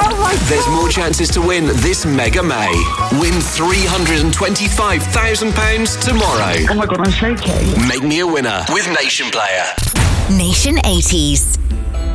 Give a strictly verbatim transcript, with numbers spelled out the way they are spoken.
Oh my There's God. more chances to win this Mega May. Win three hundred twenty-five thousand pounds tomorrow. Oh my God, I'm shaking. Make me a winner with Nation Player. Nation eighties.